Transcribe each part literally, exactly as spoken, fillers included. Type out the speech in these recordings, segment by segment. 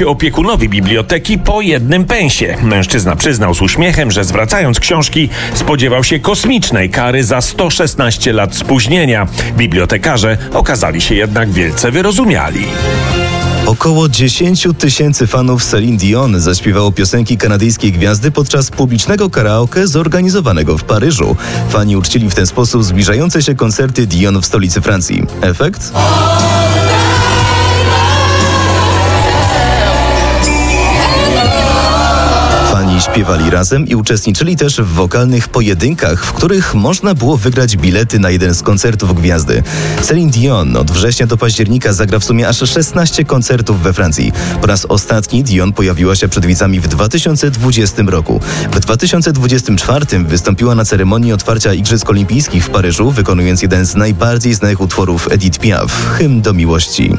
się opiekunowi biblioteki po jednym pensie. Mężczyzna przyznał z uśmiechem, że zwracając książki spodziewał się kosmicznej kary za sto szesnaście lat spóźnienia. Bibliotekarze okazali się jednak wielce wyrozumiali. Około dziesięć tysięcy fanów Celine Dion zaśpiewało piosenki kanadyjskiej gwiazdy podczas publicznego karaoke zorganizowanego w Paryżu. Fani uczcili w ten sposób zbliżające się koncerty Dion w stolicy Francji. Efekt? Śpiewali razem i uczestniczyli też w wokalnych pojedynkach, w których można było wygrać bilety na jeden z koncertów gwiazdy. Celine Dion od września do października zagra w sumie aż szesnaście koncertów we Francji. Po raz ostatni Dion pojawiła się przed widzami w dwa tysiące dwudziestym roku. W dwa tysiące dwudziestym czwartym wystąpiła na ceremonii otwarcia Igrzysk Olimpijskich w Paryżu, wykonując jeden z najbardziej znanych utworów Edith Piaf, Hymn do miłości.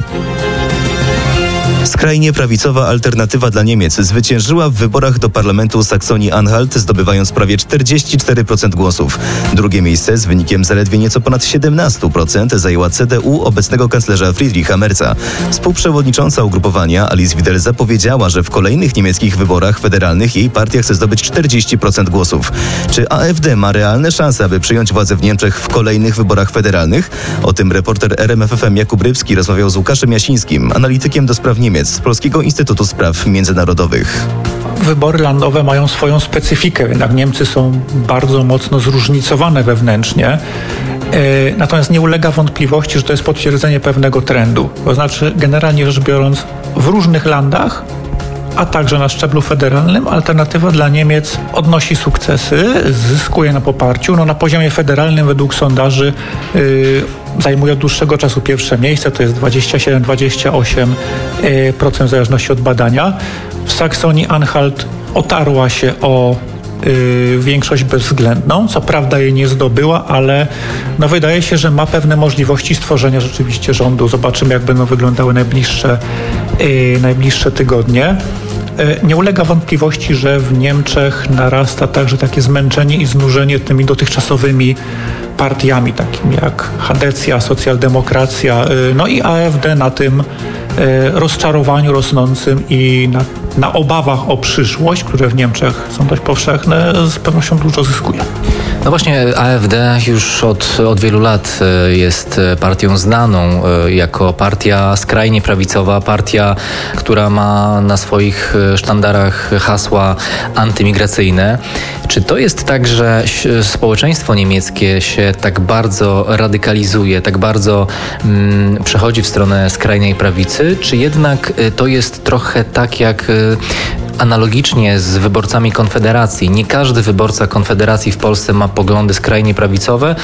Skrajnie prawicowa Alternatywa dla Niemiec zwyciężyła w wyborach do parlamentu Saksonii-Anhalt, zdobywając prawie czterdzieści cztery procent głosów. Drugie miejsce z wynikiem zaledwie nieco ponad siedemnaście procent zajęła C D U obecnego kanclerza Friedricha Merza. Współprzewodnicząca ugrupowania Alice Wiesel zapowiedziała, że w kolejnych niemieckich wyborach federalnych jej partia chce zdobyć czterdzieści procent głosów. Czy A F D ma realne szanse, aby przyjąć władzę w Niemczech w kolejnych wyborach federalnych? O tym reporter R M F F M Jakub Rybski rozmawiał z Łukaszem Jasińskim, analitykiem do spraw Niemiec z Polskiego Instytutu Spraw Międzynarodowych. Wybory landowe mają swoją specyfikę, jednak Niemcy są bardzo mocno zróżnicowane wewnętrznie. Natomiast nie ulega wątpliwości, że to jest potwierdzenie pewnego trendu. To znaczy, generalnie rzecz biorąc, w różnych landach, a także na szczeblu federalnym, Alternatywa dla Niemiec odnosi sukcesy, zyskuje na poparciu. No, na poziomie federalnym według sondaży yy, zajmuje od dłuższego czasu pierwsze miejsce, to jest dwadzieścia siedem do dwudziestu ośmiu procent w zależności od badania. W Saksonii-Anhalt otarła się o Yy, większość bezwzględną. Co prawda jej nie zdobyła, ale no wydaje się, że ma pewne możliwości stworzenia rzeczywiście rządu. Zobaczymy, jak będą wyglądały najbliższe, yy, najbliższe tygodnie. Yy, nie ulega wątpliwości, że w Niemczech narasta także takie zmęczenie i znużenie tymi dotychczasowymi partiami, takimi jak Chadecja, socjaldemokracja, yy, no i A F D na tym rozczarowaniu rosnącym i na, na obawach o przyszłość, które w Niemczech są dość powszechne, z pewnością dużo zyskuje. No właśnie A F D już od, od wielu lat jest partią znaną jako partia skrajnie prawicowa, partia, która ma na swoich sztandarach hasła antymigracyjne. Czy to jest tak, że społeczeństwo niemieckie się tak bardzo radykalizuje, tak bardzo mm, przechodzi w stronę skrajnej prawicy, czy jednak to jest trochę tak jak analogicznie z wyborcami Konfederacji? Nie każdy wyborca Konfederacji w Polsce ma poglądy skrajnie prawicowe.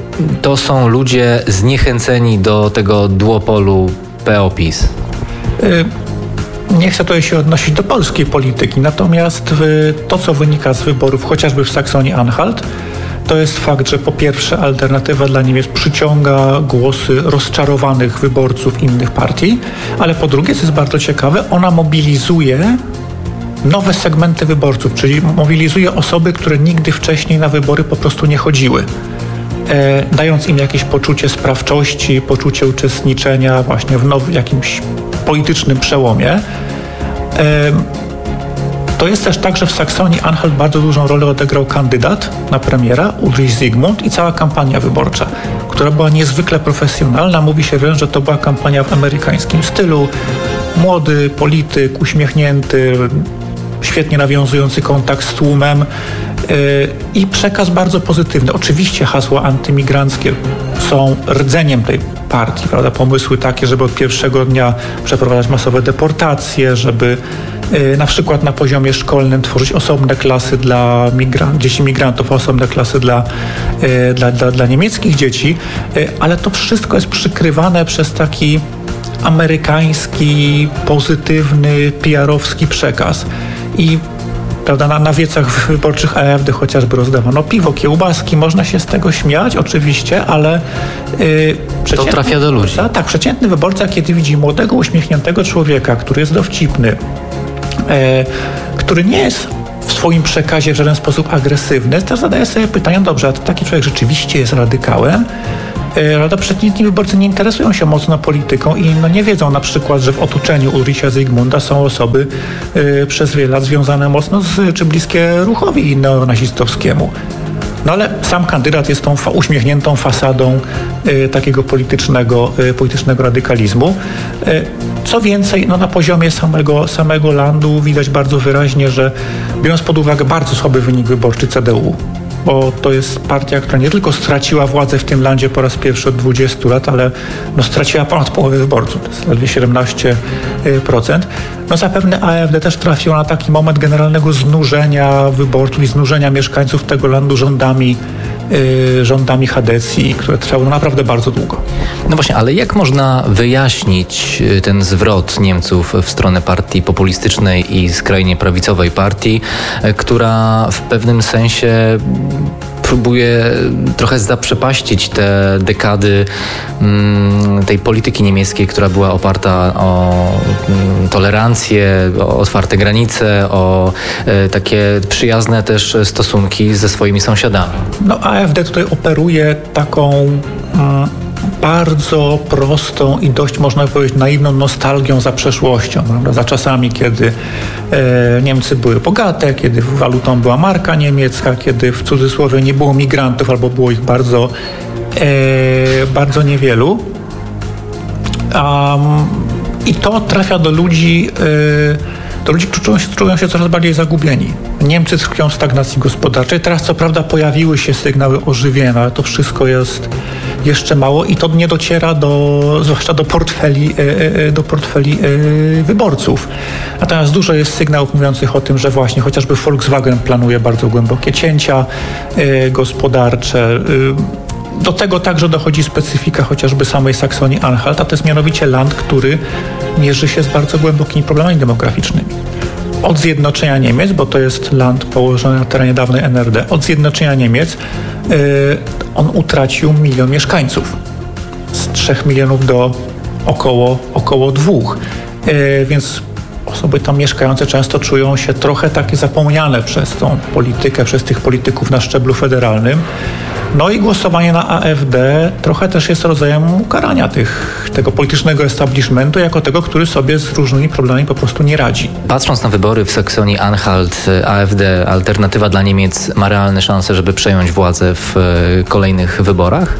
To są ludzie zniechęceni do tego duopolu P O PiS. Y- Nie chcę tutaj się odnosić do polskiej polityki, natomiast to, co wynika z wyborów chociażby w Saksonii-Anhalt, to jest fakt, że po pierwsze Alternatywa dla Niemiec przyciąga głosy rozczarowanych wyborców innych partii, ale po drugie, co jest bardzo ciekawe, ona mobilizuje nowe segmenty wyborców, czyli mobilizuje osoby, które nigdy wcześniej na wybory po prostu nie chodziły, e, dając im jakieś poczucie sprawczości, poczucie uczestniczenia właśnie w nowym jakimś politycznym przełomie. E, To jest też tak, że w Saksonii-Anhalt bardzo dużą rolę odegrał kandydat na premiera, Ulrich Zygmunt, i cała kampania wyborcza, która była niezwykle profesjonalna. Mówi się wręcz, że to była kampania w amerykańskim stylu. Młody polityk, uśmiechnięty, świetnie nawiązujący kontakt z tłumem yy, i przekaz bardzo pozytywny. Oczywiście hasła antymigranckie są rdzeniem tej partii, prawda? Pomysły takie, żeby od pierwszego dnia przeprowadzać masowe deportacje, żeby yy, na przykład na poziomie szkolnym tworzyć osobne klasy dla migran- dzieci migrantów, osobne klasy dla, yy, dla, dla, dla niemieckich dzieci, yy, ale to wszystko jest przykrywane przez taki amerykański, pozytywny, P R-owski przekaz. I prawda, na, na wiecach wyborczych A F D chociażby rozdawano piwo, kiełbaski, można się z tego śmiać oczywiście, ale yy, to trafia do ludzi. Tak, przeciętny wyborca, kiedy widzi młodego, uśmiechniętego człowieka, który jest dowcipny, yy, który nie jest w swoim przekazie w żaden sposób agresywny, też zadaje sobie pytanie, dobrze, a taki człowiek rzeczywiście jest radykałem, Ale przeciętni wyborcy nie interesują się mocno polityką i no nie wiedzą na przykład, że w otoczeniu Ulricha Zygmunta są osoby y, przez wiele lat związane mocno z, czy bliskie ruchowi neonazistowskiemu. No ale sam kandydat jest tą fa- uśmiechniętą fasadą y, takiego politycznego, y, politycznego radykalizmu. Y, co więcej, no na poziomie samego, samego landu widać bardzo wyraźnie, że biorąc pod uwagę bardzo słaby wynik wyborczy C D U, bo to jest partia, która nie tylko straciła władzę w tym landzie po raz pierwszy od dwudziestu lat, ale no straciła ponad połowę wyborców, to jest ledwie siedemnaście procent. No zapewne A F D też trafiło na taki moment generalnego znużenia wyborców i znużenia mieszkańców tego landu rządami, yy, rządami Hadecji, które trwały no naprawdę bardzo długo. No właśnie, ale jak można wyjaśnić ten zwrot Niemców w stronę partii populistycznej i skrajnie prawicowej partii, która w pewnym sensie próbuje trochę zaprzepaścić te dekady mm, tej polityki niemieckiej, która była oparta o mm, tolerancję, o otwarte granice, o e, takie przyjazne też stosunki ze swoimi sąsiadami. No A F D tutaj operuje taką mm, bardzo prostą i dość, można powiedzieć, naiwną nostalgią za przeszłością, prawda? Za czasami, kiedy e, Niemcy były bogate, kiedy walutą była marka niemiecka, kiedy w cudzysłowie nie było migrantów albo było ich bardzo, e, bardzo niewielu. Um, I to trafia do ludzi, e, do ludzi, którzy czują się, czują się coraz bardziej zagubieni. Niemcy tkwią w stagnacji gospodarczej. Teraz co prawda pojawiły się sygnały ożywienia, ale to wszystko jest jeszcze mało i to nie dociera do, zwłaszcza do portfeli, do portfeli wyborców. Natomiast dużo jest sygnałów mówiących o tym, że właśnie chociażby Volkswagen planuje bardzo głębokie cięcia gospodarcze. Do tego także dochodzi specyfika chociażby samej Saksonii-Anhalt, a to jest mianowicie land, który mierzy się z bardzo głębokimi problemami demograficznymi. Od zjednoczenia Niemiec, bo to jest land położony na terenie dawnej N R D, od zjednoczenia Niemiec yy, on utracił milion mieszkańców. Z trzech milionów do około, około dwóch. Yy, więc osoby tam mieszkające często czują się trochę takie zapomniane przez tą politykę, przez tych polityków na szczeblu federalnym. No i głosowanie na A F D trochę też jest rodzajem ukarania tych, tego politycznego establishmentu jako tego, który sobie z różnymi problemami po prostu nie radzi. Patrząc na wybory w Saksonii-Anhalt, A F D, Alternatywa dla Niemiec, ma realne szanse, żeby przejąć władzę w kolejnych wyborach?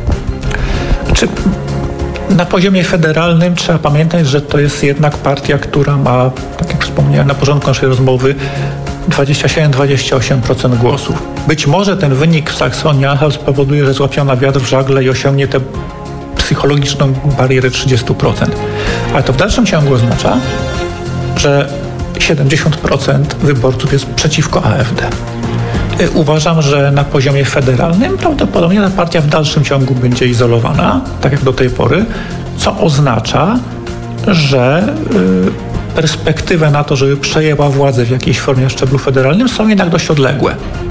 Czy na poziomie federalnym trzeba pamiętać, że to jest jednak partia, która ma, tak jak wspomniałem na początku naszej rozmowy, dwadzieścia siedem do dwudziestu ośmiu procent głosów. Być może ten wynik w Saksonii-Anhalt spowoduje, że złapią na wiatr w żagle i osiągnie tę psychologiczną barierę trzydzieści procent. Ale to w dalszym ciągu oznacza, że siedemdziesiąt procent wyborców jest przeciwko A F D. Uważam, że na poziomie federalnym prawdopodobnie ta partia w dalszym ciągu będzie izolowana, tak jak do tej pory, co oznacza, że yy, perspektywy na to, żeby przejęła władzę w jakiejś formie na szczeblu federalnym są jednak dość odległe.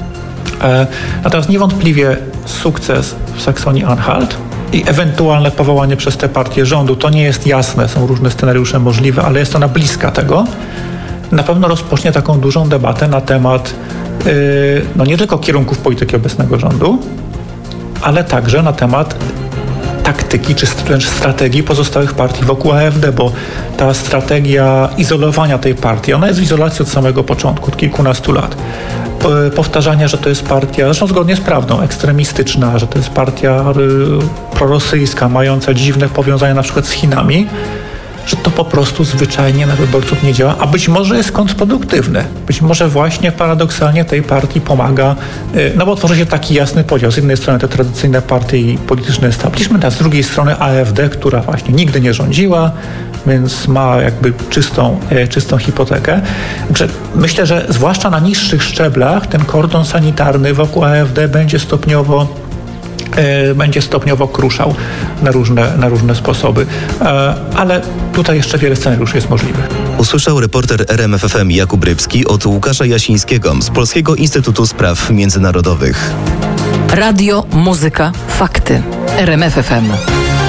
E, natomiast niewątpliwie sukces w Saksonii-Anhalt i ewentualne powołanie przez tę partię rządu, to nie jest jasne, są różne scenariusze możliwe, ale jest ona bliska tego, na pewno rozpocznie taką dużą debatę na temat yy, no nie tylko kierunków polityki obecnego rządu, ale także na temat taktyki czy wręcz strategii pozostałych partii wokół A F D, bo ta strategia izolowania tej partii, ona jest w izolacji od samego początku, od kilkunastu lat. Powtarzanie, że to jest partia, zresztą zgodnie z prawdą, ekstremistyczna, że to jest partia prorosyjska, mająca dziwne powiązania na przykład z Chinami, że to po prostu zwyczajnie na wyborców nie działa, a być może jest kontrproduktywne. Być może właśnie paradoksalnie tej partii pomaga, no bo tworzy się taki jasny podział. Z jednej strony te tradycyjne partie i polityczny establishment, a z drugiej strony A F D, która właśnie nigdy nie rządziła, więc ma jakby czystą, czystą hipotekę. Także myślę, że zwłaszcza na niższych szczeblach ten kordon sanitarny wokół A F D będzie stopniowo będzie stopniowo kruszał na różne, na różne sposoby. Ale tutaj jeszcze wiele scenariuszy jest możliwych. Usłyszał reporter R M F F M Jakub Rybski od Łukasza Jasińskiego z Polskiego Instytutu Spraw Międzynarodowych. Radio, muzyka, fakty. R M F F M.